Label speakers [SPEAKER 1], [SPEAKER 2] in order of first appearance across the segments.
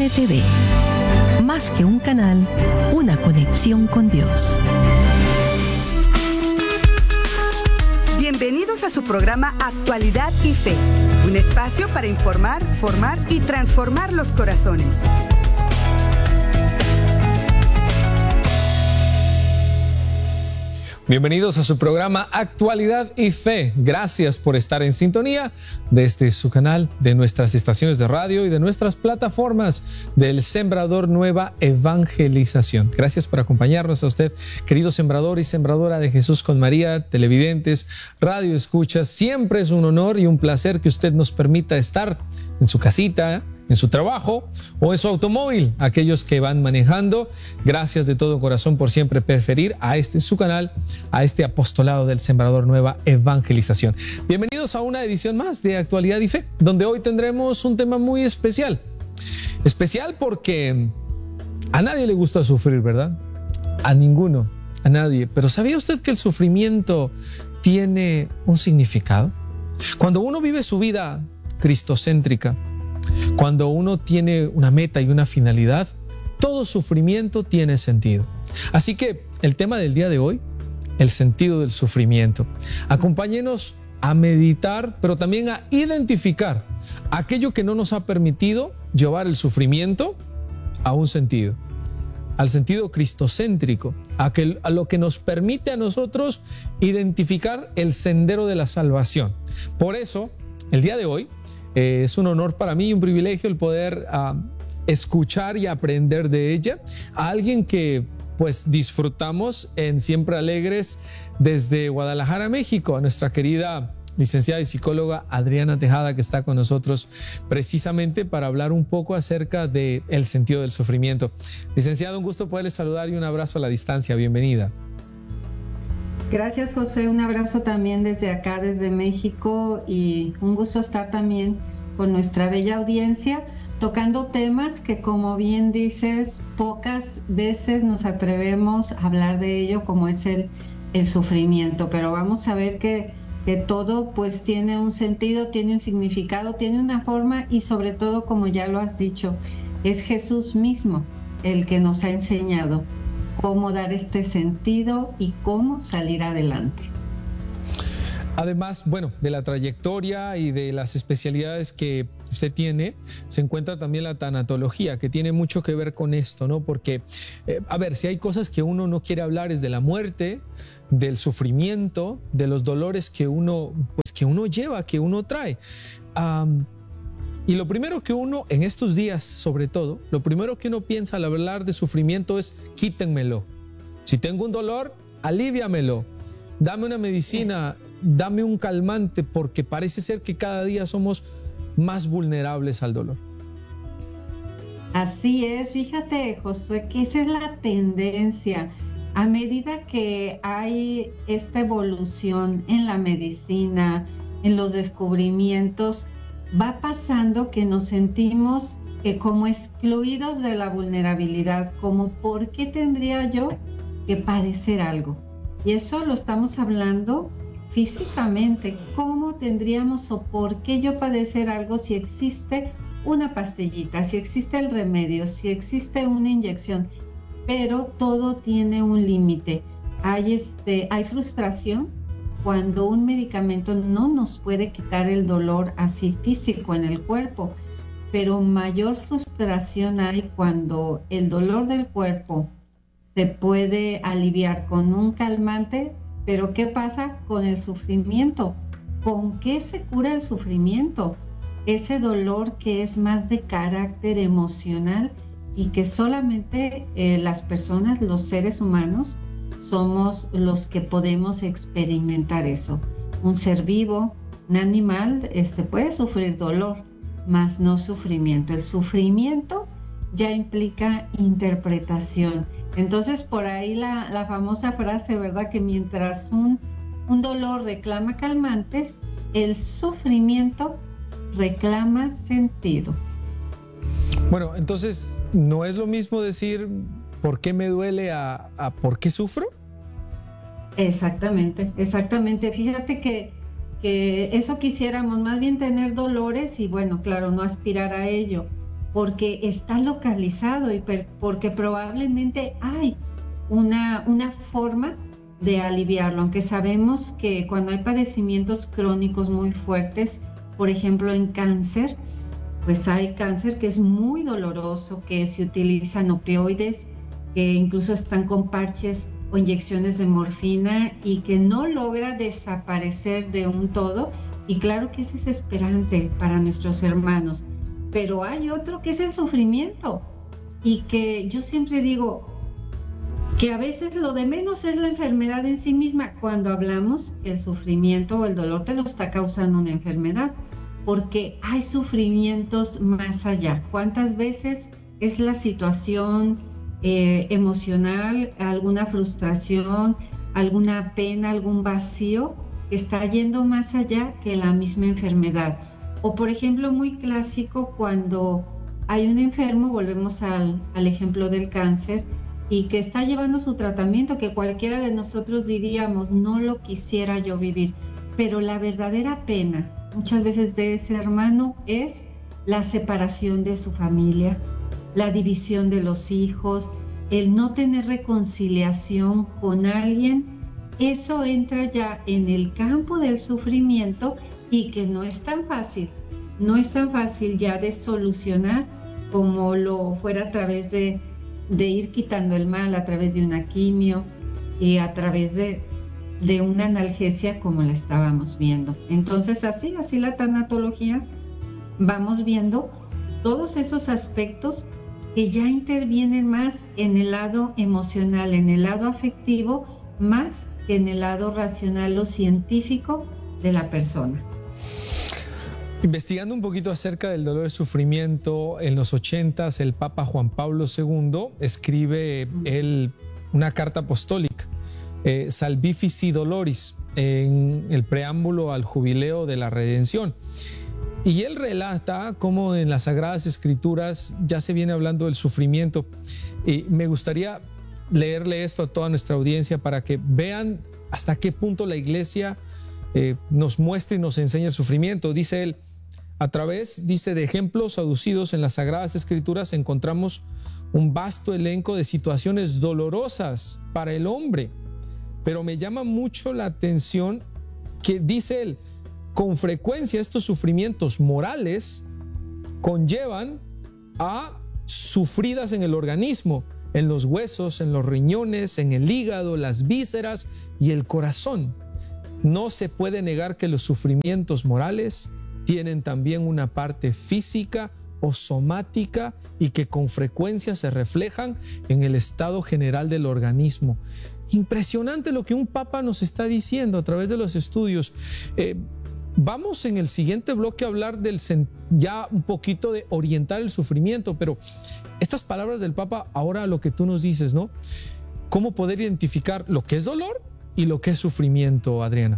[SPEAKER 1] TV. Más que un canal, una conexión con Dios.
[SPEAKER 2] Bienvenidos a su programa Actualidad y Fe, un espacio para informar, formar y transformar los corazones.
[SPEAKER 3] Bienvenidos a su programa Actualidad y Fe. Gracias por estar en sintonía desde su canal, de nuestras estaciones de radio y de nuestras plataformas del Sembrador Nueva Evangelización. Gracias por acompañarnos a usted, querido sembrador y sembradora de Jesús con María, televidentes, radio escuchas. Siempre es un honor y un placer que usted nos permita estar en su casita, en su trabajo o en su automóvil. Aquellos que van manejando, gracias de todo corazón por siempre preferir a su canal, a este apostolado del Sembrador Nueva Evangelización. Bienvenidos a una edición más de Actualidad y Fe, donde hoy tendremos un tema muy especial. Especial porque a nadie le gusta sufrir, ¿verdad? A ninguno, a nadie. Pero ¿sabía usted que el sufrimiento tiene un significado? Cuando uno vive su vida cristocéntrica, cuando uno tiene una meta y una finalidad, todo sufrimiento tiene sentido. Así que el tema del día de hoy, el sentido del sufrimiento. Acompáñenos a meditar, pero también a identificar aquello que no nos ha permitido llevar el sufrimiento a un sentido, al sentido cristocéntrico, a lo que nos permite a nosotros identificar el sendero de la salvación. Por eso, el día de hoy, es un honor para mí y un privilegio el poder escuchar y aprender de ella, a alguien que pues disfrutamos en Siempre Alegres desde Guadalajara, México, a nuestra querida licenciada y psicóloga Adriana Tejada, que está con nosotros precisamente para hablar un poco acerca del sentido del sufrimiento. Licenciada, un gusto poderle saludar y un abrazo a la distancia. Bienvenida.
[SPEAKER 4] Gracias, José. Un abrazo también desde acá, desde México, y un gusto estar también con nuestra bella audiencia, tocando temas que, como bien dices, pocas veces nos atrevemos a hablar de ello, como es el sufrimiento. Pero vamos a ver que todo pues tiene un sentido, tiene un significado, tiene una forma y sobre todo, como ya lo has dicho, es Jesús mismo el que nos ha enseñado cómo dar este sentido y cómo salir adelante.
[SPEAKER 3] Además, bueno, de la trayectoria y de las especialidades que usted tiene, se encuentra también la tanatología, que tiene mucho que ver con esto, ¿no? Porque, a ver, si hay cosas que uno no quiere hablar es de la muerte, del sufrimiento, de los dolores que uno lleva, que uno trae. Y lo primero que uno, en estos días sobre todo, lo primero que uno piensa al hablar de sufrimiento es quítenmelo. Si tengo un dolor, aliviamelo. Dame una medicina, dame un calmante, porque parece ser que cada día somos más vulnerables al dolor.
[SPEAKER 4] Así es, fíjate, Josué, que esa es la tendencia. A medida que hay esta evolución en la medicina, en los descubrimientos, va pasando que nos sentimos como excluidos de la vulnerabilidad, como ¿por qué tendría yo que padecer algo? Y eso lo estamos hablando físicamente. ¿Cómo tendríamos o por qué yo padecer algo si existe una pastillita, si existe el remedio, si existe una inyección? Pero todo tiene un límite. Hay frustración cuando un medicamento no nos puede quitar el dolor así físico en el cuerpo, pero mayor frustración hay cuando el dolor del cuerpo se puede aliviar con un calmante, pero ¿qué pasa con el sufrimiento? ¿Con qué se cura el sufrimiento? Ese dolor que es más de carácter emocional y que solamente las personas, los seres humanos, somos los que podemos experimentar eso. Un ser vivo, un animal, puede sufrir dolor, mas no sufrimiento. El sufrimiento ya implica interpretación. Entonces, por ahí la famosa frase, ¿verdad? Que mientras un dolor reclama calmantes, el sufrimiento reclama sentido.
[SPEAKER 3] Bueno, entonces, ¿no es lo mismo decir por qué me duele a por qué sufro?
[SPEAKER 4] Exactamente. Fíjate que eso quisiéramos, más bien tener dolores y bueno, claro, no aspirar a ello. porque está localizado y porque probablemente hay una forma de aliviarlo, aunque sabemos que cuando hay padecimientos crónicos muy fuertes, por ejemplo en cáncer, pues hay cáncer que es muy doloroso, que se utilizan opioides, que incluso están con parches o inyecciones de morfina y que no logra desaparecer de un todo. Y claro que es desesperante para nuestros hermanos, pero hay otro que es el sufrimiento y que yo siempre digo que a veces lo de menos es la enfermedad en sí misma cuando hablamos que el sufrimiento o el dolor te lo está causando una enfermedad, porque hay sufrimientos más allá. ¿Cuántas veces es la situación emocional, alguna frustración, alguna pena, algún vacío que está yendo más allá que la misma enfermedad? O por ejemplo, muy clásico, cuando hay un enfermo, volvemos al ejemplo del cáncer, y que está llevando su tratamiento, que cualquiera de nosotros diríamos, no lo quisiera yo vivir, pero la verdadera pena muchas veces de ese hermano es la separación de su familia, la división de los hijos, el no tener reconciliación con alguien. Eso entra ya en el campo del sufrimiento y que no es tan fácil ya de solucionar como lo fuera a través de ir quitando el mal, a través de una quimio y a través de una analgesia como la estábamos viendo. Entonces así la tanatología, vamos viendo todos esos aspectos que ya intervienen más en el lado emocional, en el lado afectivo, más que en el lado racional o científico de la persona.
[SPEAKER 3] Investigando un poquito acerca del dolor y sufrimiento, en los 80s el Papa Juan Pablo II escribe una carta apostólica, Salvifici Doloris, en el preámbulo al Jubileo de la Redención. Y él relata cómo en las Sagradas Escrituras ya se viene hablando del sufrimiento. Y me gustaría leerle esto a toda nuestra audiencia para que vean hasta qué punto la Iglesia nos muestra y nos enseña el sufrimiento. Dice él, a través, de ejemplos aducidos en las Sagradas Escrituras encontramos un vasto elenco de situaciones dolorosas para el hombre. Pero me llama mucho la atención que, dice él, con frecuencia estos sufrimientos morales conllevan a sufridas en el organismo, en los huesos, en los riñones, en el hígado, las vísceras y el corazón. No se puede negar que los sufrimientos morales tienen también una parte física o somática y que con frecuencia se reflejan en el estado general del organismo. Impresionante lo que un papa nos está diciendo a través de los estudios. Vamos en el siguiente bloque a hablar ya un poquito de orientar el sufrimiento, pero estas palabras del Papa, ahora lo que tú nos dices, ¿no? ¿Cómo poder identificar lo que es dolor y lo que es sufrimiento, Adriana?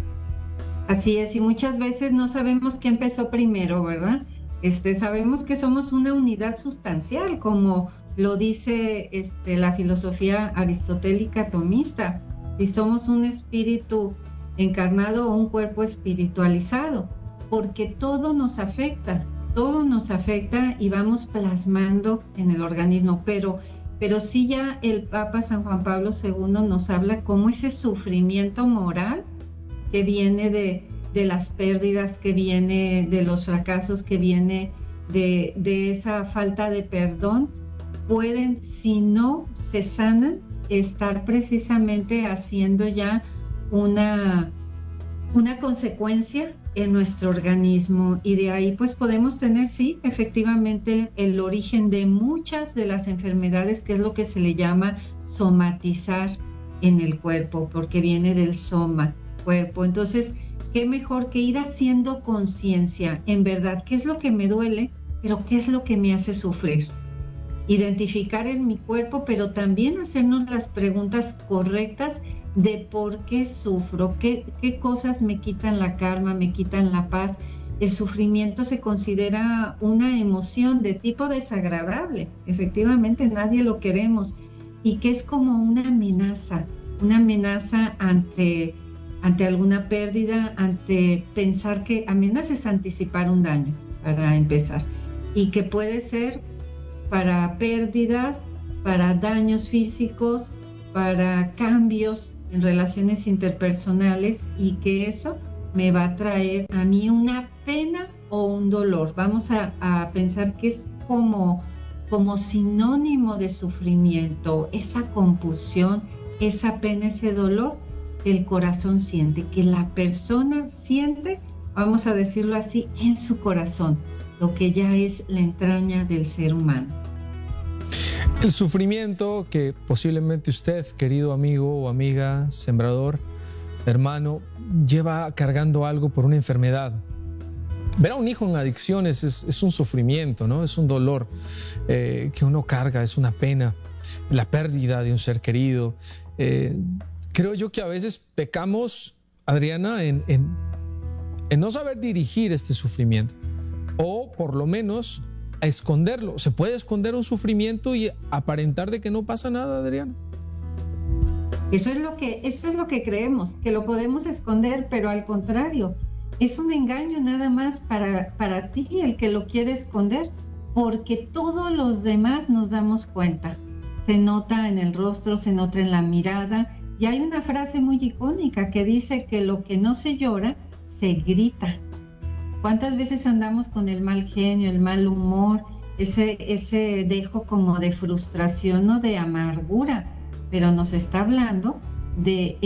[SPEAKER 4] Así es, y muchas veces no sabemos qué empezó primero, ¿verdad? Sabemos que somos una unidad sustancial, como lo dice la filosofía aristotélica tomista. Si somos un espíritu encarnado o un cuerpo espiritualizado, porque todo nos afecta y vamos plasmando en el organismo, pero sí ya el Papa San Juan Pablo II nos habla como ese sufrimiento moral que viene de las pérdidas, que viene de los fracasos, que viene de esa falta de perdón, pueden, si no se sanan, estar precisamente haciendo ya una consecuencia en nuestro organismo, y de ahí pues podemos tener, sí, efectivamente el origen de muchas de las enfermedades, que es lo que se le llama somatizar en el cuerpo, porque viene del soma, cuerpo. Entonces, qué mejor que ir haciendo conciencia, en verdad, qué es lo que me duele, pero qué es lo que me hace sufrir. Identificar en mi cuerpo, pero también hacernos las preguntas correctas de por qué sufro, qué cosas me quitan la calma, me quitan la paz. El sufrimiento se considera una emoción de tipo desagradable, efectivamente nadie lo queremos, y que es como una amenaza ante alguna pérdida, ante pensar que amenaza es anticipar un daño, para empezar. y que puede ser para pérdidas, para daños físicos, para cambios en relaciones interpersonales, y que eso me va a traer a mí una pena o un dolor. Vamos a pensar que es como sinónimo de sufrimiento, esa confusión, esa pena, ese dolor que el corazón siente, que la persona siente, vamos a decirlo así, en su corazón, lo que ya es la entraña del ser humano.
[SPEAKER 3] El sufrimiento que posiblemente usted, querido amigo o amiga, sembrador, hermano, lleva cargando algo por una enfermedad. Ver a un hijo en adicciones es un sufrimiento, ¿no? Es un dolor que uno carga, es una pena, la pérdida de un ser querido. Creo yo que a veces pecamos, Adriana, en no saber dirigir este sufrimiento, o por lo menos a esconderlo. ¿Se puede esconder un sufrimiento y aparentar de que no pasa nada, Adriana?
[SPEAKER 4] Eso es lo que creemos, que lo podemos esconder, pero al contrario, es un engaño nada más para ti el que lo quiere esconder, porque todos los demás nos damos cuenta. Se nota en el rostro, se nota en la mirada, y hay una frase muy icónica que dice que lo que no se llora, se grita. ¿Cuántas veces andamos con el mal genio, el mal humor, ese dejo como de frustración o de amargura? Pero nos está hablando de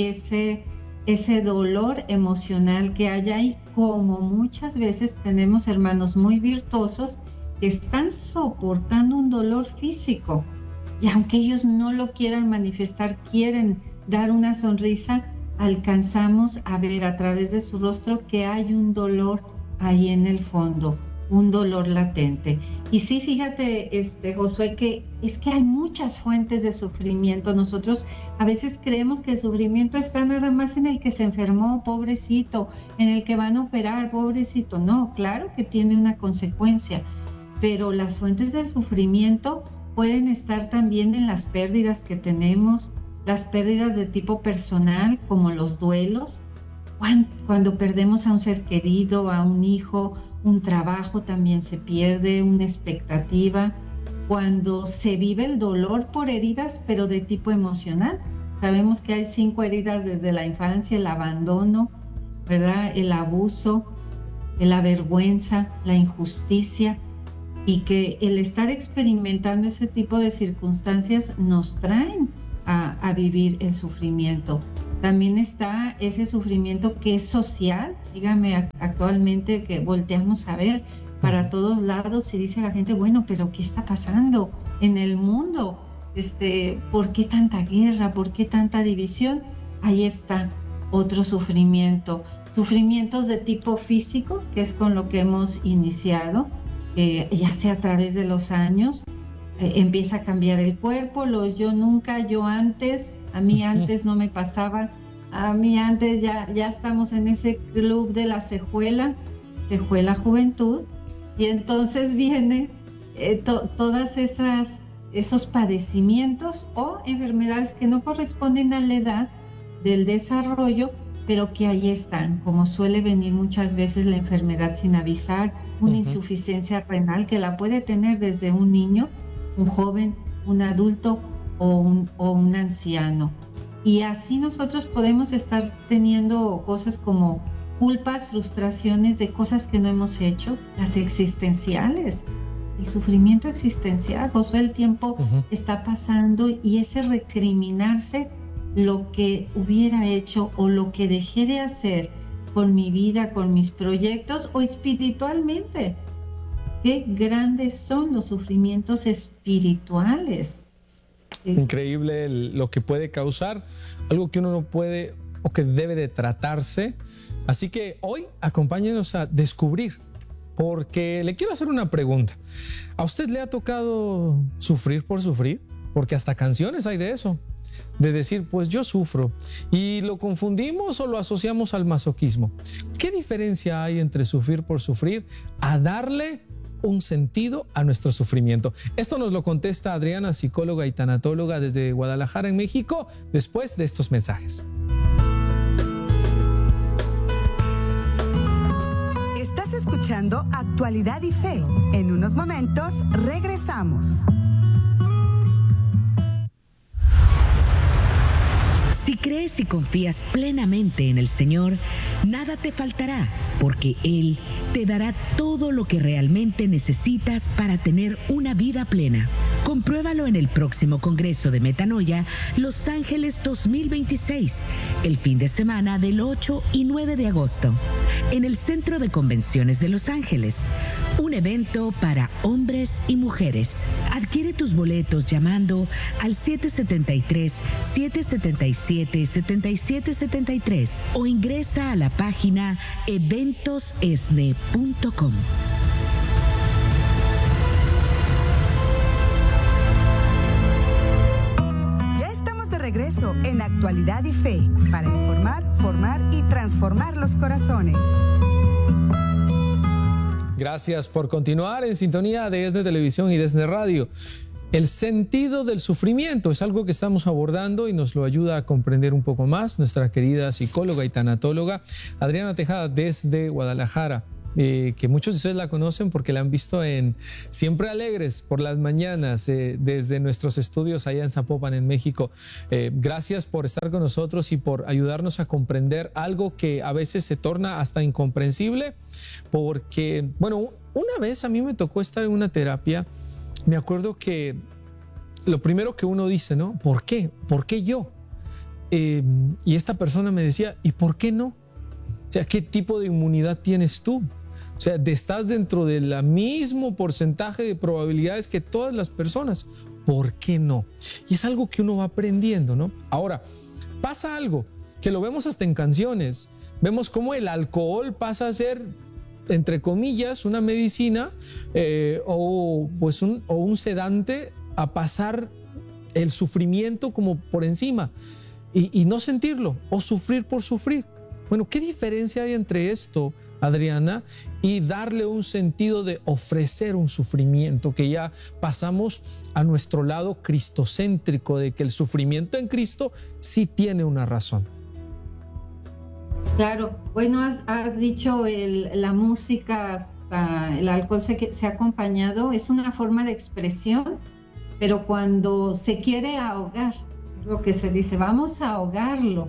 [SPEAKER 4] ese dolor emocional que hay ahí, como muchas veces tenemos hermanos muy virtuosos que están soportando un dolor físico, y aunque ellos no lo quieran manifestar, quieren dar una sonrisa, alcanzamos a ver a través de su rostro que hay un dolor ahí en el fondo, un dolor latente. Y sí, fíjate, Josué, que es que hay muchas fuentes de sufrimiento. Nosotros a veces creemos que el sufrimiento está nada más en el que se enfermó, pobrecito, en el que van a operar, pobrecito. No, claro que tiene una consecuencia, pero las fuentes del sufrimiento pueden estar también en las pérdidas que tenemos, las pérdidas de tipo personal, como los duelos, cuando perdemos a un ser querido, a un hijo, un trabajo también se pierde, una expectativa, cuando se vive el dolor por heridas, pero de tipo emocional. Sabemos que hay 5 heridas desde la infancia: el abandono, ¿verdad?, el abuso, la vergüenza, la injusticia, y que el estar experimentando ese tipo de circunstancias nos traen a vivir el sufrimiento. También está ese sufrimiento que es social. Dígame, actualmente que volteamos a ver para todos lados y dice la gente, bueno, pero ¿qué está pasando en el mundo? ¿Por qué tanta guerra? ¿Por qué tanta división? Ahí está otro sufrimiento. Sufrimientos de tipo físico, que es con lo que hemos iniciado, ya sea a través de los años. Empieza a cambiar el cuerpo, los yo nunca, yo antes, a mí antes no me pasaba, a mí antes ya estamos en ese club de la cejuela juventud, y entonces vienen todas esos padecimientos o enfermedades que no corresponden a la edad del desarrollo, pero que ahí están, como suele venir muchas veces la enfermedad sin avisar, una insuficiencia renal que la puede tener desde un niño, un joven, un adulto o un anciano. Y así nosotros podemos estar teniendo cosas como culpas, frustraciones de cosas que no hemos hecho, las existenciales, el sufrimiento existencial. Josué, el tiempo está pasando y ese recriminarse lo que hubiera hecho o lo que dejé de hacer con mi vida, con mis proyectos o espiritualmente. Qué grandes son los sufrimientos espirituales.
[SPEAKER 3] Increíble lo que puede causar, algo que uno no puede o que debe de tratarse. Así que hoy acompáñenos a descubrir, porque le quiero hacer una pregunta. ¿A usted le ha tocado sufrir por sufrir? Porque hasta canciones hay de eso, de decir, pues yo sufro, y lo confundimos o lo asociamos al masoquismo. ¿Qué diferencia hay entre sufrir por sufrir a darle un sentido a nuestro sufrimiento? Esto nos lo contesta Adriana, psicóloga y tanatóloga desde Guadalajara, en México, después de estos mensajes.
[SPEAKER 2] Estás escuchando escuchando Actualidad y Fe. En unos momentos regresamos.
[SPEAKER 5] Si crees y confías plenamente en el Señor, nada te faltará, porque Él te dará todo lo que realmente necesitas para tener una vida plena. Compruébalo en el próximo Congreso de Metanoia Los Ángeles 2026, el fin de semana del 8 y 9 de agosto, en el Centro de Convenciones de Los Ángeles. Un evento para hombres y mujeres. Adquiere tus boletos llamando al 773-777-7773 o ingresa a la página eventosesne.com.
[SPEAKER 2] Ya estamos de regreso en Actualidad y Fe para informar, formar y transformar los corazones.
[SPEAKER 3] Gracias por continuar en sintonía de ESNE Televisión y de ESNE Radio. El sentido del sufrimiento es algo que estamos abordando y nos lo ayuda a comprender un poco más nuestra querida psicóloga y tanatóloga Adriana Tejada desde Guadalajara, que muchos de ustedes la conocen porque la han visto en Siempre Alegres por las mañanas desde nuestros estudios allá en Zapopan, en México. Gracias por estar con nosotros y por ayudarnos a comprender algo que a veces se torna hasta incomprensible, porque, bueno, una vez a mí me tocó estar en una terapia. Me acuerdo que lo primero que uno dice, ¿no? ¿Por qué? ¿Por qué yo? Y esta persona me decía, ¿y por qué no? O sea, ¿qué tipo de inmunidad tienes tú? O sea, estás dentro del mismo porcentaje de probabilidades que todas las personas. ¿Por qué no? Y es algo que uno va aprendiendo, ¿no? Ahora, pasa algo que lo vemos hasta en canciones. Vemos cómo el alcohol pasa a ser, entre comillas, una medicina o un sedante, a pasar el sufrimiento como por encima y no sentirlo, o sufrir por sufrir. Bueno, ¿qué diferencia hay entre esto, Adriana, y darle un sentido de ofrecer un sufrimiento, que ya pasamos a nuestro lado cristocéntrico, de que el sufrimiento en Cristo sí tiene una razón?
[SPEAKER 4] Claro, bueno, has dicho la música, hasta el alcohol se ha acompañado, es una forma de expresión, pero cuando se quiere ahogar, es lo que se dice, vamos a ahogarlo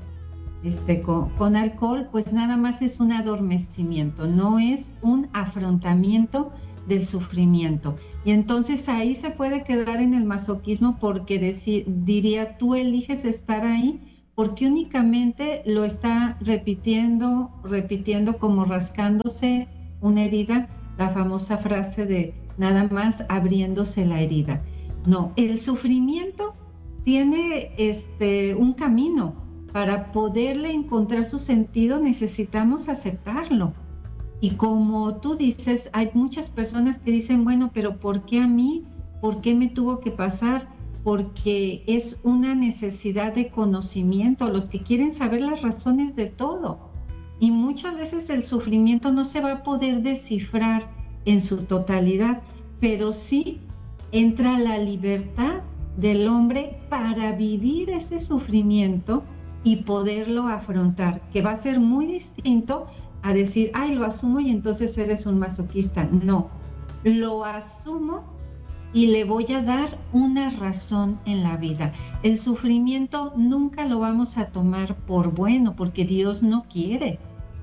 [SPEAKER 4] con alcohol, pues nada más es un adormecimiento, no es un afrontamiento del sufrimiento. Y entonces ahí se puede quedar en el masoquismo, porque diría, tú eliges estar ahí, porque únicamente lo está repitiendo como rascándose una herida, la famosa frase de nada más abriéndose la herida. No, el sufrimiento tiene un camino. Para poderle encontrar su sentido necesitamos aceptarlo. Y como tú dices, hay muchas personas que dicen, bueno, pero ¿por qué a mí? ¿Por qué me tuvo que pasar? Porque es una necesidad de conocimiento, los que quieren saber las razones de todo. Y muchas veces el sufrimiento no se va a poder descifrar en su totalidad, pero sí entra la libertad del hombre para vivir ese sufrimiento y poderlo afrontar, que va a ser muy distinto a decir, ay, lo asumo y entonces eres un masoquista. No, lo asumo y le voy a dar una razón en la vida. El sufrimiento nunca lo vamos a tomar por bueno, porque Dios no quiere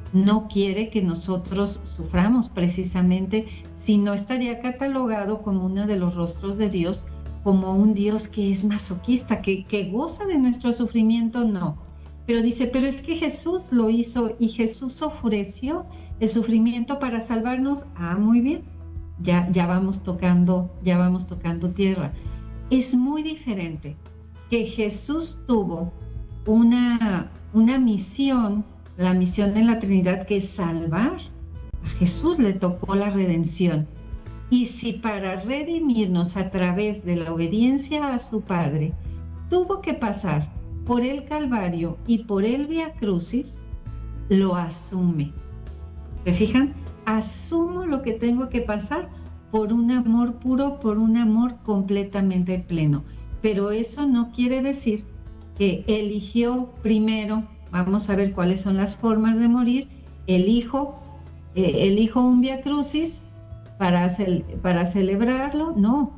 [SPEAKER 4] que nosotros suframos, precisamente, si no estaría catalogado como uno de los rostros de Dios, como un Dios que es masoquista, que goza de nuestro sufrimiento. No. Pero dice, pero es que Jesús lo hizo y Jesús ofreció el sufrimiento para salvarnos. Ah, muy bien, ya vamos tocando tierra. Es muy diferente que Jesús tuvo una misión, la misión en la Trinidad, que es salvar. A Jesús le tocó la redención. Y si para redimirnos a través de la obediencia a su Padre tuvo que pasar por el Calvario y por el Vía Crucis, lo asume. ¿Se fijan? Asumo lo que tengo que pasar por un amor puro, por un amor completamente pleno. Pero eso no quiere decir que eligió primero, vamos a ver cuáles son las formas de morir, elijo elijo un Vía Crucis para celebrarlo, no.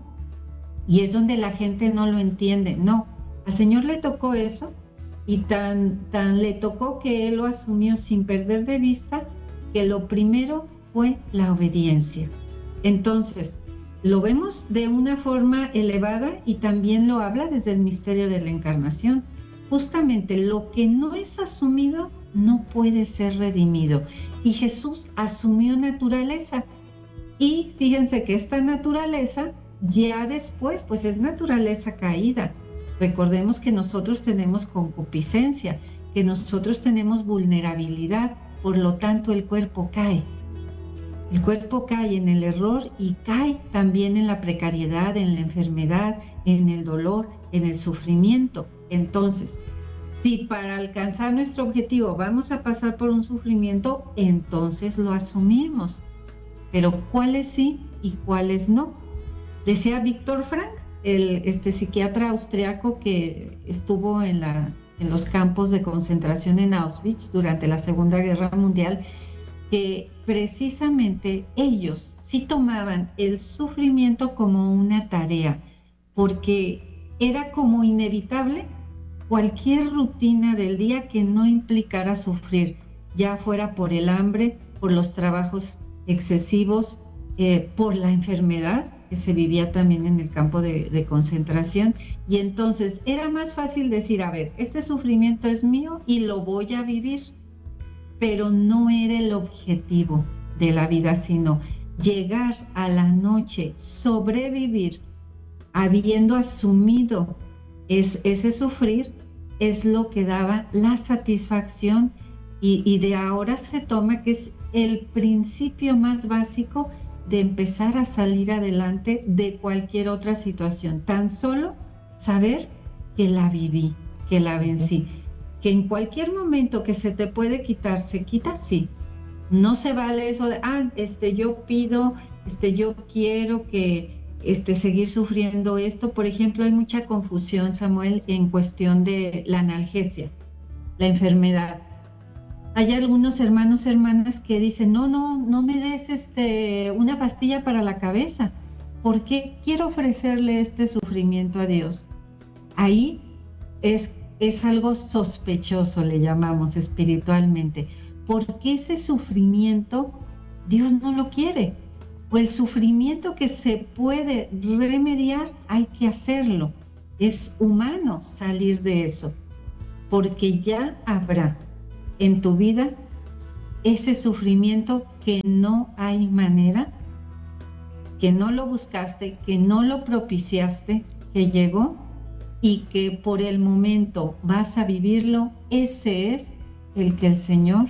[SPEAKER 4] Y es donde la gente no lo entiende, no. Al Señor le tocó eso y tan le tocó que Él lo asumió sin perder de vista que lo primero fue la obediencia. Entonces, lo vemos de una forma elevada y también lo habla desde el misterio de la encarnación. Justamente lo que no es asumido no puede ser redimido. Y Jesús asumió naturaleza. Y fíjense que esta naturaleza ya después, pues es naturaleza caída. Recordemos que nosotros tenemos concupiscencia, que nosotros tenemos vulnerabilidad, por lo tanto el cuerpo cae. El cuerpo cae en el error y cae también en la precariedad, en la enfermedad, en el dolor, en el sufrimiento. Entonces, si para alcanzar nuestro objetivo vamos a pasar por un sufrimiento, entonces lo asumimos. Pero ¿cuáles sí y cuáles no? Decía Viktor Frankl, el psiquiatra austriaco que estuvo en los campos de concentración en Auschwitz durante la Segunda Guerra Mundial, que precisamente ellos sí tomaban el sufrimiento como una tarea, porque era como inevitable cualquier rutina del día que no implicara sufrir, ya fuera por el hambre, por los trabajos excesivos, por la enfermedad que se vivía también en el campo de concentración. Y entonces era más fácil decir, a ver, este sufrimiento es mío y lo voy a vivir, pero no era el objetivo de la vida, sino llegar a la noche, sobrevivir, habiendo asumido ese sufrir, es lo que daba la satisfacción y de ahora se toma que es el principio más básico de empezar a salir adelante de cualquier otra situación. Tan solo saber que la viví, que la vencí, que en cualquier momento que se te puede quitar, se quita, sí. No se vale eso de, yo pido, yo quiero que seguir sufriendo esto. Por ejemplo, hay mucha confusión, Samuel, en cuestión de la analgesia, la enfermedad. Hay algunos hermanos, hermanas que dicen, no me des una pastilla para la cabeza, porque quiero ofrecerle este sufrimiento a Dios. Ahí es algo sospechoso, le llamamos espiritualmente, porque ese sufrimiento Dios no lo quiere. O el sufrimiento que se puede remediar, hay que hacerlo. Es humano salir de eso, porque ya habrá en tu vida ese sufrimiento que no hay manera, que no lo buscaste, que no lo propiciaste, que llegó y que por el momento vas a vivirlo. Ese es el que el Señor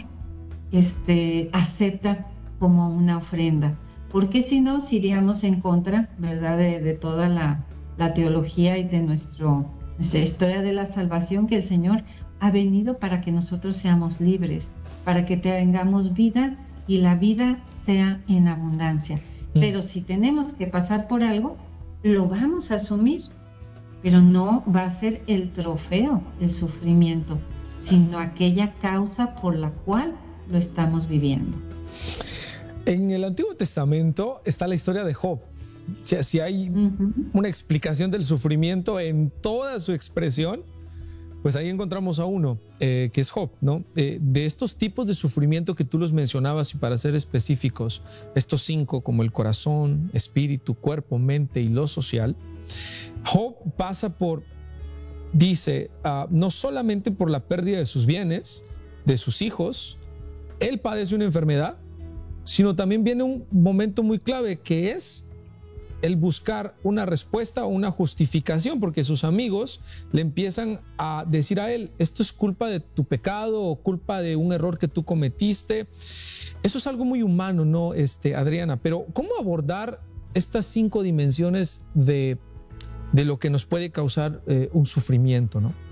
[SPEAKER 4] acepta como una ofrenda. Porque si no, iríamos en contra, ¿verdad?, de toda la teología y de nuestra historia de la salvación, que el Señor ha venido para que nosotros seamos libres, para que tengamos vida y la vida sea en abundancia. Pero si tenemos que pasar por algo, lo vamos a asumir, pero no va a ser el trofeo, el sufrimiento, sino aquella causa por la cual lo estamos viviendo.
[SPEAKER 3] En el Antiguo Testamento está la historia de Job. O sea, si hay una explicación del sufrimiento en toda su expresión, pues ahí encontramos a uno, que es Job, ¿no? De estos tipos de sufrimiento que tú los mencionabas, y para ser específicos, estos 5, como el corazón, espíritu, cuerpo, mente y lo social, Job pasa por, dice, no solamente por la pérdida de sus bienes, de sus hijos, él padece una enfermedad, sino también viene un momento muy clave, que es el buscar una respuesta o una justificación, porque sus amigos le empiezan a decir a él, esto es culpa de tu pecado o culpa de un error que tú cometiste. Eso es algo muy humano, ¿no, Adriana? Pero ¿cómo abordar estas 5 dimensiones de lo que nos puede causar un sufrimiento, ¿no?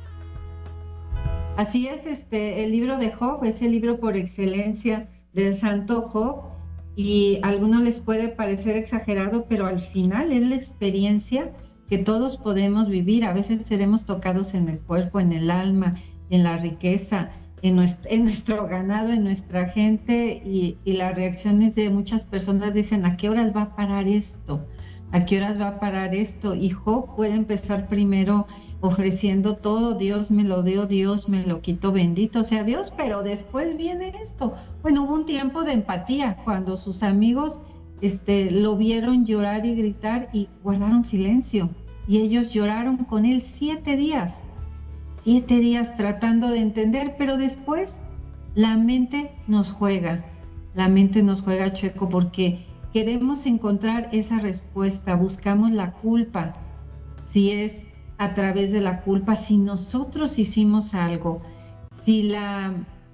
[SPEAKER 4] Así es, el libro de Job es el libro por excelencia del santo Job. Y a algunos les puede parecer exagerado, pero al final es la experiencia que todos podemos vivir. A veces seremos tocados en el cuerpo, en el alma, en la riqueza, en nuestro ganado, en nuestra gente, y las reacciones de muchas personas dicen, ¿a qué horas va a parar esto? ¿A qué horas va a parar esto? Y Job puede empezar primero ofreciendo todo, Dios me lo dio, Dios me lo quitó, bendito sea Dios, pero después viene esto. Bueno, hubo un tiempo de empatía cuando sus amigos lo vieron llorar y gritar y guardaron silencio, y ellos lloraron con él 7 días tratando de entender, pero después la mente nos juega chueco, porque queremos encontrar esa respuesta, buscamos la culpa, si es a través de la culpa, si nosotros hicimos algo, si la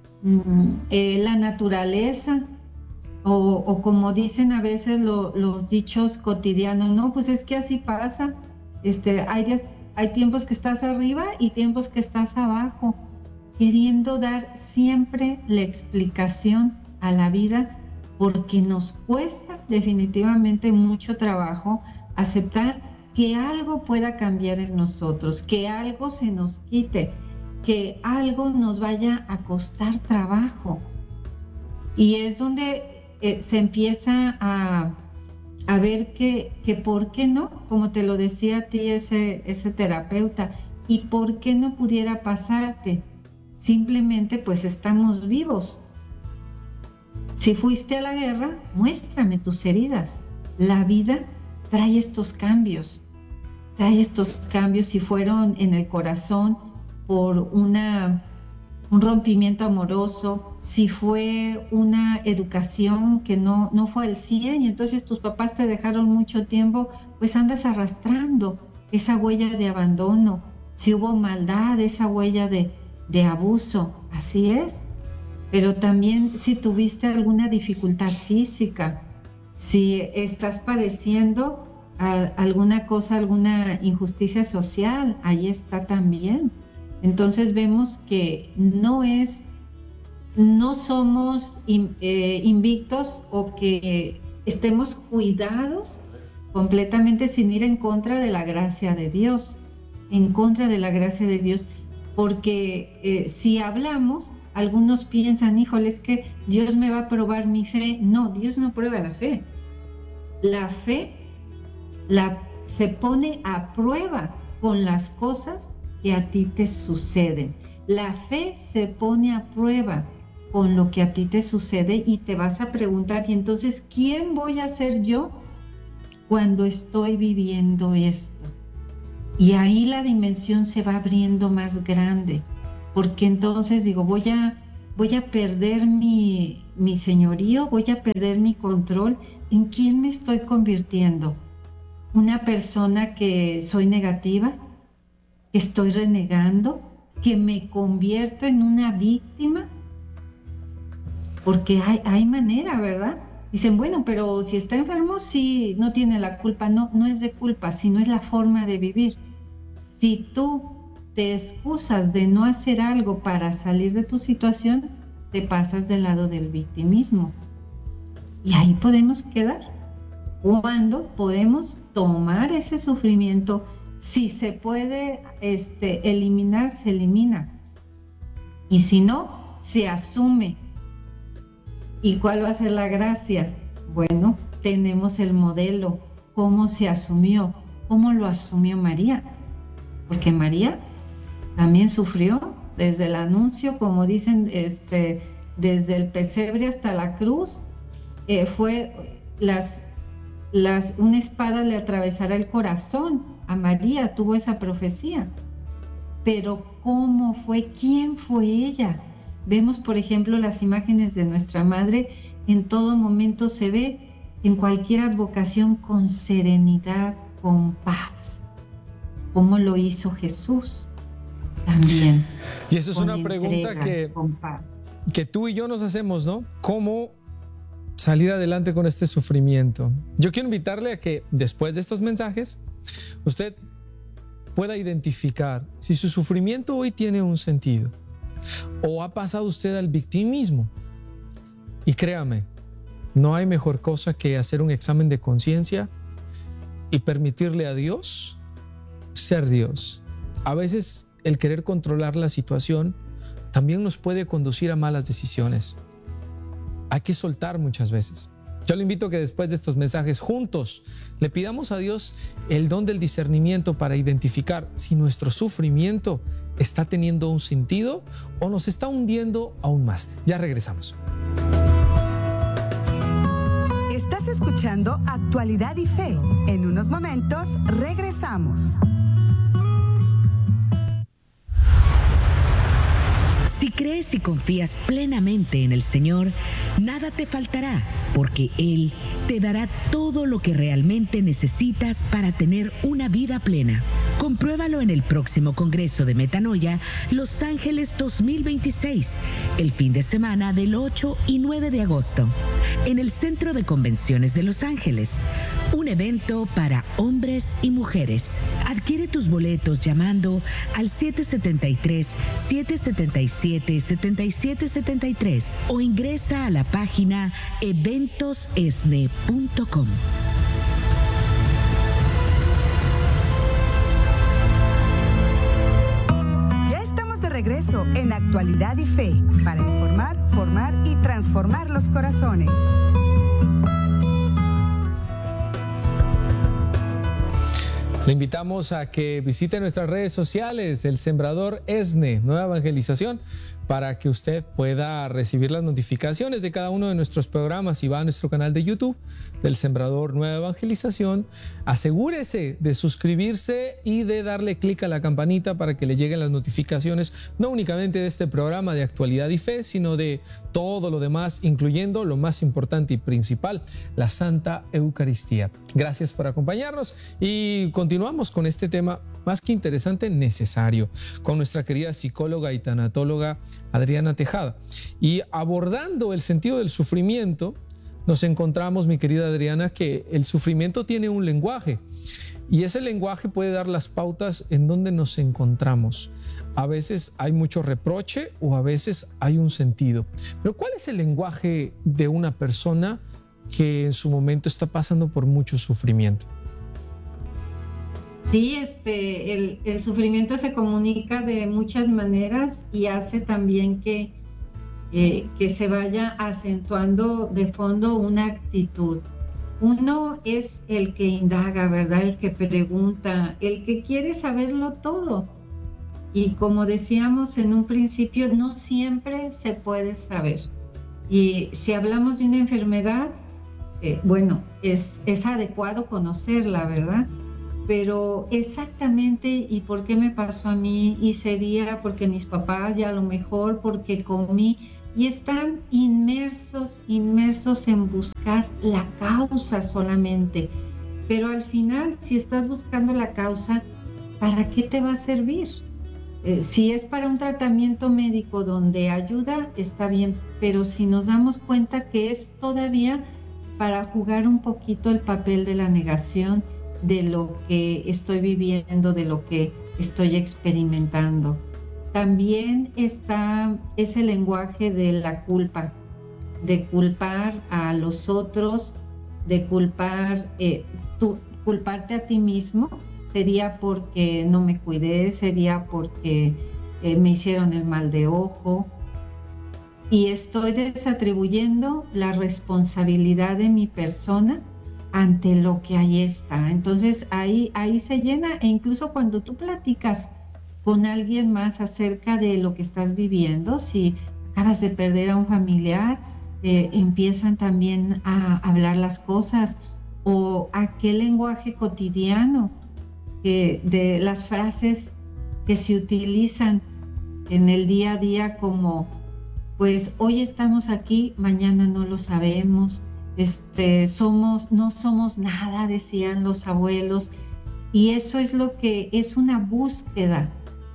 [SPEAKER 4] naturaleza, o como dicen a veces los dichos cotidianos, no, pues es que así pasa, hay tiempos que estás arriba y tiempos que estás abajo, queriendo dar siempre la explicación a la vida, porque nos cuesta definitivamente mucho trabajo aceptar que algo pueda cambiar en nosotros, que algo se nos quite, que algo nos vaya a costar trabajo. Y es donde se empieza a ver que por qué no, como te lo decía a ti ese terapeuta, y por qué no pudiera pasarte. Simplemente pues estamos vivos. Si fuiste a la guerra, muéstrame tus heridas. La vida trae estos cambios, si fueron en el corazón por un rompimiento amoroso, si fue una educación que no fue al 100 y entonces tus papás te dejaron mucho tiempo, pues andas arrastrando esa huella de abandono. Si hubo maldad, esa huella de abuso, así es. Pero también si tuviste alguna dificultad física, si estás padeciendo alguna cosa, alguna injusticia social, ahí está también. Entonces vemos que no somos invictos, o que estemos cuidados completamente sin ir en contra de la gracia de Dios, porque si hablamos, algunos piensan, híjole, es que Dios me va a probar mi fe. No, Dios no prueba la fe. La fe se pone a prueba con las cosas que a ti te suceden. La fe se pone a prueba con lo que a ti te sucede, y te vas a preguntar, y entonces, ¿quién voy a ser yo cuando estoy viviendo esto? Y ahí la dimensión se va abriendo más grande, porque entonces digo, voy a perder mi señorío, voy a perder mi control. ¿En quién me estoy convirtiendo? ¿Una persona que soy negativa? ¿Que estoy renegando? ¿Que me convierto en una víctima? Porque hay manera, ¿verdad? Dicen, bueno, pero si está enfermo, sí, no tiene la culpa. No es de culpa, sino es la forma de vivir. Si tú te excusas de no hacer algo para salir de tu situación, te pasas del lado del victimismo. Y ahí podemos quedar. Cuando podemos tomar ese sufrimiento, si se puede eliminar, se elimina. Y si no, se asume. ¿Y cuál va a ser la gracia? Bueno, tenemos el modelo, cómo se asumió, cómo lo asumió María. Porque María también sufrió desde el anuncio, como dicen, desde el pesebre hasta la cruz, una espada le atravesará el corazón. A María tuvo esa profecía. Pero ¿cómo fue? ¿Quién fue ella? Vemos, por ejemplo, las imágenes de nuestra madre. En todo momento se ve, en cualquier advocación, con serenidad, con paz. ¿Cómo lo hizo Jesús? También.
[SPEAKER 3] Y esa es una pregunta que tú y yo nos hacemos, ¿no? ¿Cómo salir adelante con este sufrimiento? Yo quiero invitarle a que después de estos mensajes usted pueda identificar si su sufrimiento hoy tiene un sentido, o ha pasado usted al victimismo. Y créame, no hay mejor cosa que hacer un examen de conciencia y permitirle a Dios ser Dios. A veces el querer controlar la situación también nos puede conducir a malas decisiones. Hay que soltar muchas veces. Yo le invito a que después de estos mensajes juntos le pidamos a Dios el don del discernimiento para identificar si nuestro sufrimiento está teniendo un sentido o nos está hundiendo aún más. Ya regresamos.
[SPEAKER 2] Estás escuchando Actualidad y Fe. En unos momentos regresamos.
[SPEAKER 5] Si crees y confías plenamente en el Señor, nada te faltará, porque Él te dará todo lo que realmente necesitas para tener una vida plena. Compruébalo en el próximo Congreso de Metanoia, Los Ángeles 2026, el fin de semana del 8 y 9 de agosto, en el Centro de Convenciones de Los Ángeles. Un evento para hombres y mujeres. Adquiere tus boletos llamando al 777-777-7773 o ingresa a la página eventosesne.com.
[SPEAKER 2] Ya estamos de regreso en Actualidad y Fe para informar, formar y transformar los corazones.
[SPEAKER 3] Le invitamos a que visite nuestras redes sociales, El Sembrador ESNE, Nueva Evangelización, para que usted pueda recibir las notificaciones de cada uno de nuestros programas y va a nuestro canal de YouTube del Sembrador Nueva Evangelización. Asegúrese de suscribirse y de darle clic a la campanita para que le lleguen las notificaciones, no únicamente de este programa de Actualidad y Fe, sino de todo lo demás, incluyendo lo más importante y principal, la Santa Eucaristía. Gracias por acompañarnos y continuamos con este tema más que interesante, necesario, con nuestra querida psicóloga y tanatóloga Adriana Tejada. Y abordando el sentido del sufrimiento, nos encontramos, mi querida Adriana, que el sufrimiento tiene un lenguaje y ese lenguaje puede dar las pautas en donde nos encontramos. A veces hay mucho reproche o a veces hay un sentido. Pero ¿cuál es el lenguaje de una persona que en su momento está pasando por mucho sufrimiento?
[SPEAKER 4] Sí, el sufrimiento se comunica de muchas maneras y hace también que se vaya acentuando de fondo una actitud. Uno es el que indaga, ¿verdad? El que pregunta, el que quiere saberlo todo. Y como decíamos en un principio, no siempre se puede saber. Y si hablamos de una enfermedad, es adecuado conocerla, ¿verdad? Pero exactamente, ¿y por qué me pasó a mí? Y sería porque mis papás, y a lo mejor porque comí, y están inmersos en buscar la causa solamente. Pero al final, si estás buscando la causa, ¿para qué te va a servir? Si es para un tratamiento médico donde ayuda, está bien, pero si nos damos cuenta que es todavía para jugar un poquito el papel de la negación, de lo que estoy viviendo, de lo que estoy experimentando. También está ese lenguaje de la culpa, de culpar a los otros, de culparte a ti mismo. Sería porque no me cuidé, sería porque me hicieron el mal de ojo. Y estoy desatribuyendo la responsabilidad de mi persona ante lo que ahí está. Entonces ahí se llena, e incluso cuando tú platicas con alguien más acerca de lo que estás viviendo, si acabas de perder a un familiar, empiezan también a hablar las cosas, o aquel lenguaje cotidiano de las frases que se utilizan en el día a día, como pues hoy estamos aquí, mañana no lo sabemos. No somos nada, decían los abuelos, y eso es lo que es una búsqueda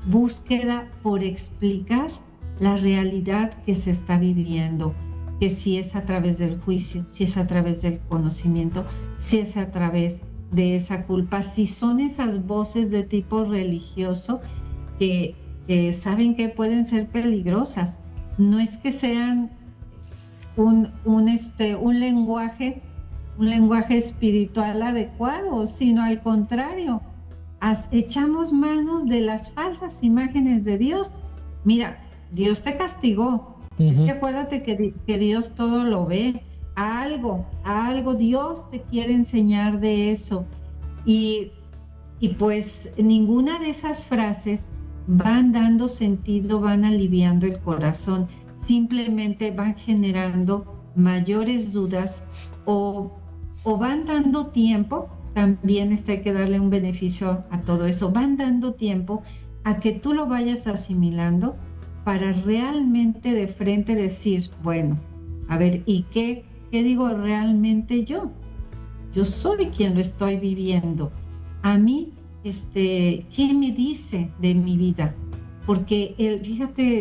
[SPEAKER 4] por explicar la realidad que se está viviendo, que si es a través del juicio, si es a través del conocimiento, si es a través de esa culpa, si son esas voces de tipo religioso que saben que pueden ser peligrosas. No es que sean un lenguaje espiritual adecuado, sino al contrario, echamos manos de las falsas imágenes de Dios. Mira, Dios te castigó. Es que acuérdate que Dios todo lo ve. A algo Dios te quiere enseñar de eso. Y pues ninguna de esas frases van dando sentido, van aliviando el corazón, simplemente van generando mayores dudas o van dando tiempo. También hay que darle un beneficio a todo eso, van dando tiempo a que tú lo vayas asimilando para realmente de frente decir, bueno, a ver, ¿y qué digo realmente yo? Yo soy quien lo estoy viviendo. A mí, ¿qué me dice de mi vida? Porque fíjate,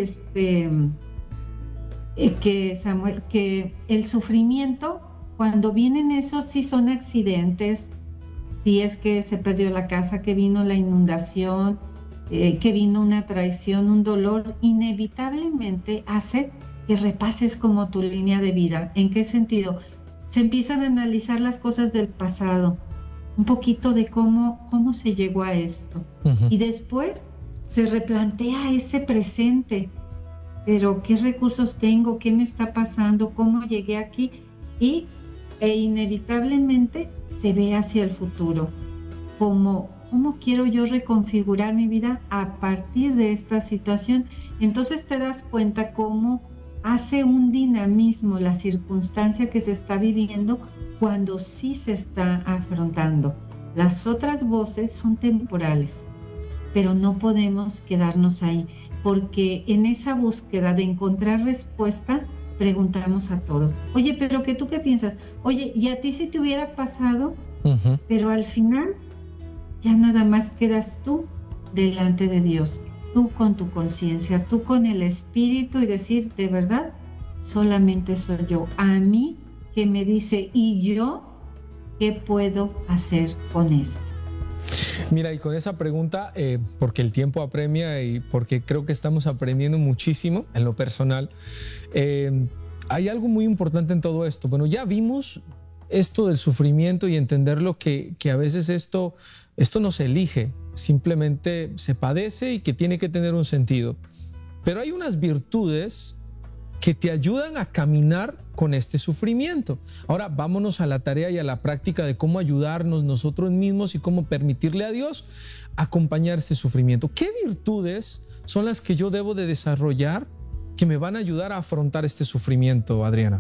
[SPEAKER 4] Samuel, que el sufrimiento, cuando vienen esos, sí son accidentes, si es que se perdió la casa, que vino la inundación, que vino una traición, un dolor, inevitablemente hace que repases como tu línea de vida. ¿En qué sentido? Se empiezan a analizar las cosas del pasado, un poquito de cómo se llegó a esto. Uh-huh. Y después se replantea ese presente. Pero ¿qué recursos tengo? ¿Qué me está pasando? ¿Cómo llegué aquí? E inevitablemente se ve hacia el futuro. ¿Cómo quiero yo reconfigurar mi vida a partir de esta situación? Entonces te das cuenta cómo hace un dinamismo la circunstancia que se está viviendo cuando sí se está afrontando. Las otras voces son temporales, pero no podemos quedarnos ahí, porque en esa búsqueda de encontrar respuesta, preguntamos a todos, oye, pero ¿tú qué piensas? Oye, ¿y a ti si te hubiera pasado? Uh-huh. Pero al final ya nada más quedas tú delante de Dios, tú con tu conciencia, tú con el Espíritu, y decir, de verdad, solamente soy yo. A mí que me dice, ¿y yo qué puedo hacer con esto?
[SPEAKER 3] Mira, y con esa pregunta, porque el tiempo apremia y porque creo que estamos aprendiendo muchísimo en lo personal, hay algo muy importante en todo esto. Bueno, ya vimos esto del sufrimiento y entenderlo que a veces esto no se elige, simplemente se padece y que tiene que tener un sentido. Pero hay unas virtudes que te ayudan a caminar con este sufrimiento. Ahora vámonos a la tarea y a la práctica de cómo ayudarnos nosotros mismos y cómo permitirle a Dios acompañar este sufrimiento. ¿Qué virtudes son las que yo debo de desarrollar que me van a ayudar a afrontar este sufrimiento, Adriana?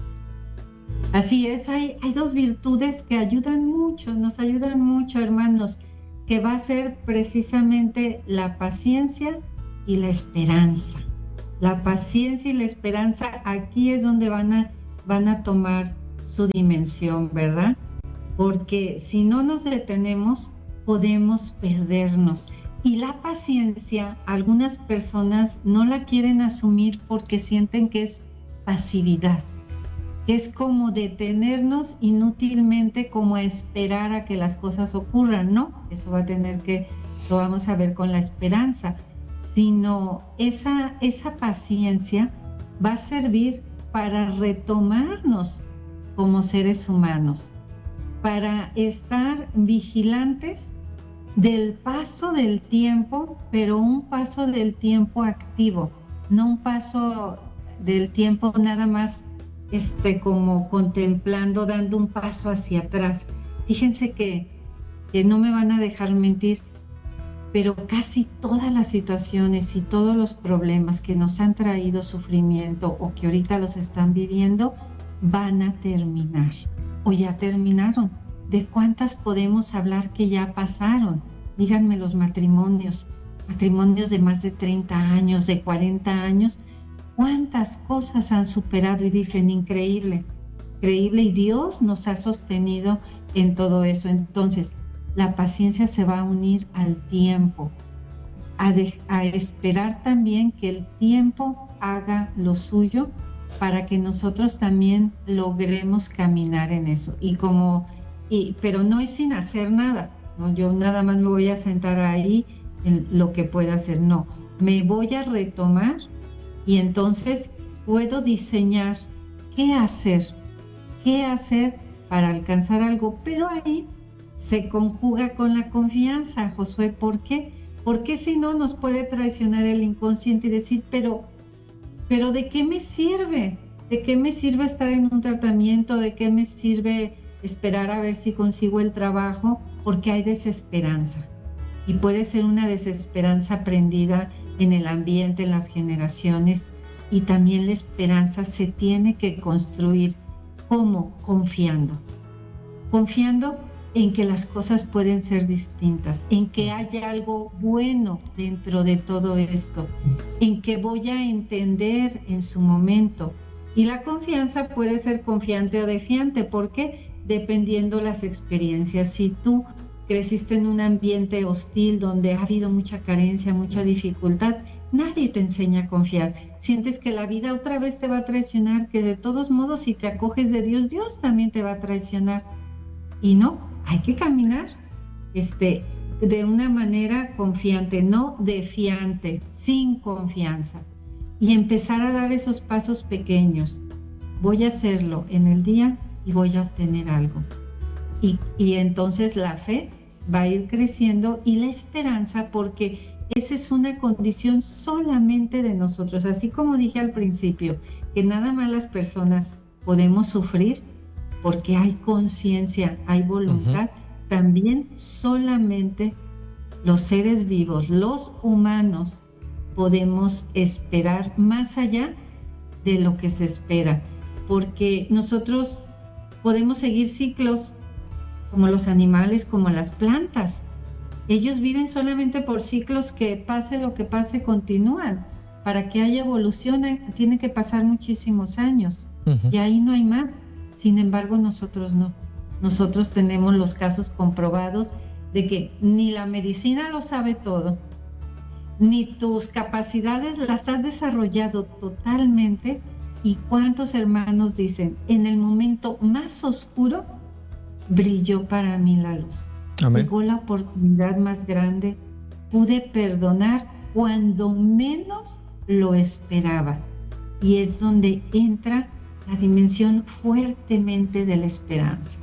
[SPEAKER 4] Así es, hay dos virtudes que ayudan mucho, nos ayudan mucho, hermanos, que va a ser precisamente la paciencia y la esperanza. La paciencia y la esperanza, aquí es donde van a tomar su dimensión, ¿verdad? Porque si no nos detenemos, podemos perdernos. Y la paciencia, algunas personas no la quieren asumir porque sienten que es pasividad, que es como detenernos inútilmente, como esperar a que las cosas ocurran, ¿no? Eso lo vamos a ver con la esperanza. Sino esa paciencia va a servir para retomarnos como seres humanos, para estar vigilantes del paso del tiempo, pero un paso del tiempo activo, no un paso del tiempo nada más como contemplando, dando un paso hacia atrás. Fíjense que no me van a dejar mentir, pero casi todas las situaciones y todos los problemas que nos han traído sufrimiento o que ahorita los están viviendo van a terminar o ya terminaron. ¿De cuántas podemos hablar que ya pasaron? Díganme los matrimonios de más de 30 años, de 40 años, ¿cuántas cosas han superado? Y dicen, increíble, y Dios nos ha sostenido en todo eso. Entonces, la paciencia se va a unir al tiempo, a esperar también que el tiempo haga lo suyo para que nosotros también logremos caminar en eso. Pero no es sin hacer nada, ¿no? Yo nada más me voy a sentar ahí en lo que pueda hacer, no. Me voy a retomar y entonces puedo diseñar qué hacer para alcanzar algo, pero ahí se conjuga con la confianza, Josué. ¿Por qué? Porque si no nos puede traicionar el inconsciente y decir, pero pero ¿de qué me sirve? ¿De qué me sirve estar en un tratamiento? ¿De qué me sirve esperar a ver si consigo el trabajo? Porque hay desesperanza. Y puede ser una desesperanza prendida en el ambiente, en las generaciones. Y también la esperanza se tiene que construir. ¿Cómo? Confiando. Confiando en que las cosas pueden ser distintas, en que hay algo bueno dentro de todo esto, en que voy a entender en su momento. Y la confianza puede ser confiante o defiante, porque dependiendo las experiencias, si tú creciste en un ambiente hostil donde ha habido mucha carencia, mucha dificultad, nadie te enseña a confiar. Sientes que la vida otra vez te va a traicionar, que de todos modos si te acoges de Dios, Dios también te va a traicionar. Y no, hay que caminar de una manera confiante, no defiante, sin confianza. Y empezar a dar esos pasos pequeños. Voy a hacerlo en el día y voy a obtener algo. Y entonces la fe va a ir creciendo y la esperanza, porque esa es una condición solamente de nosotros. Así como dije al principio, que nada más las personas podemos sufrir porque hay conciencia, hay voluntad. También solamente los seres vivos, los humanos, podemos esperar más allá de lo que se espera, porque nosotros podemos seguir ciclos como los animales, como las plantas. Ellos viven solamente por ciclos que pase lo que pase, continúan. Para que haya evolución tiene que pasar muchísimos años y ahí no hay más. Sin embargo, nosotros no. Nosotros tenemos los casos comprobados de que ni la medicina lo sabe todo, ni tus capacidades las has desarrollado totalmente. ¿Y cuántos hermanos dicen, en el momento más oscuro, brilló para mí la luz?
[SPEAKER 3] Amén.
[SPEAKER 4] Llegó la oportunidad más grande, pude perdonar cuando menos lo esperaba. Y es donde entra la dimensión fuertemente de la esperanza.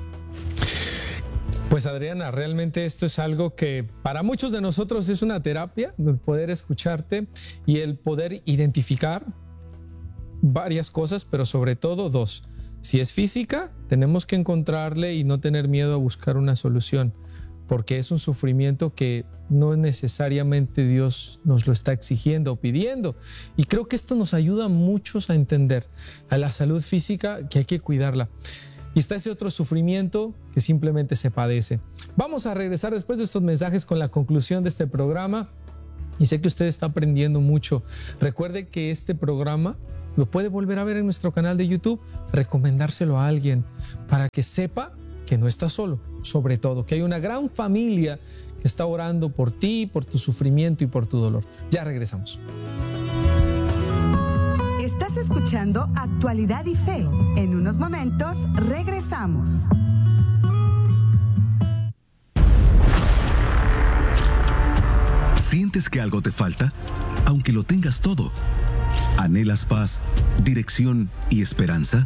[SPEAKER 3] Pues Adriana, realmente esto es algo que para muchos de nosotros es una terapia, el poder escucharte y el poder identificar varias cosas, pero sobre todo dos. Si es física, tenemos que encontrarle y no tener miedo a buscar una solución, porque es un sufrimiento que no necesariamente Dios nos lo está exigiendo o pidiendo. Y creo que esto nos ayuda a muchos a entender a la salud física, que hay que cuidarla. Y está ese otro sufrimiento que simplemente se padece. Vamos a regresar después de estos mensajes con la conclusión de este programa. Y sé que usted está aprendiendo mucho. Recuerde que este programa lo puede volver a ver en nuestro canal de YouTube, recomendárselo a alguien para que sepa que no está solo, sobre todo, que hay una gran familia que está orando por ti, por tu sufrimiento y por tu dolor. Ya regresamos.
[SPEAKER 2] Estás escuchando Actualidad y Fe. En unos momentos regresamos.
[SPEAKER 6] ¿Sientes que algo te falta? Aunque lo tengas todo. ¿Anhelas paz, dirección y esperanza?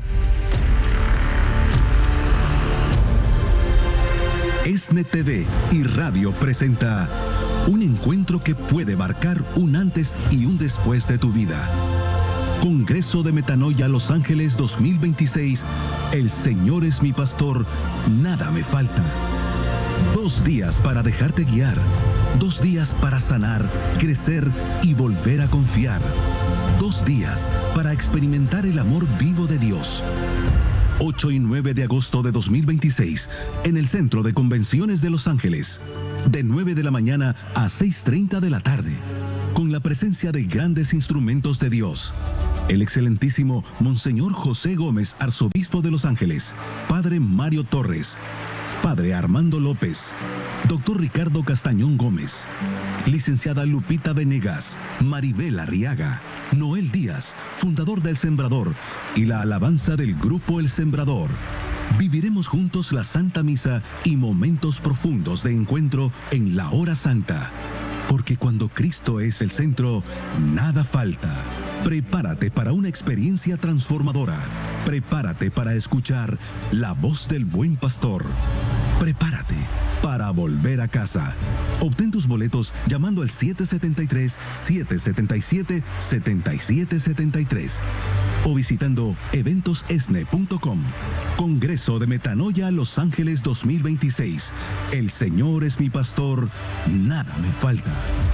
[SPEAKER 6] ESNE TV y Radio presenta un encuentro que puede marcar un antes y un después de tu vida. Congreso de Metanoia Los Ángeles 2026. El Señor es mi pastor, nada me falta. 2 días para dejarte guiar. 2 días para sanar, crecer y volver a confiar. 2 días para experimentar el amor vivo de Dios. 8 y 9 de agosto de 2026, en el Centro de Convenciones de Los Ángeles, de 9 de la mañana a 6:30 de la tarde, con la presencia de grandes instrumentos de Dios. El excelentísimo Monseñor José Gómez, arzobispo de Los Ángeles, Padre Mario Torres, Padre Armando López, Dr. Ricardo Castañón Gómez, Licenciada Lupita Venegas, Maribel Arriaga, Noel Díaz, fundador del Sembrador, y la alabanza del grupo El Sembrador. Viviremos juntos la Santa Misa y momentos profundos de encuentro en la Hora Santa. Porque cuando Cristo es el centro, nada falta. Prepárate para una experiencia transformadora. Prepárate para escuchar la voz del buen pastor. Prepárate para volver a casa. Obtén tus boletos llamando al 773-777-7773 o visitando eventosesne.com. Congreso de Metanoia Los Ángeles 2026. El Señor es mi pastor, nada me falta.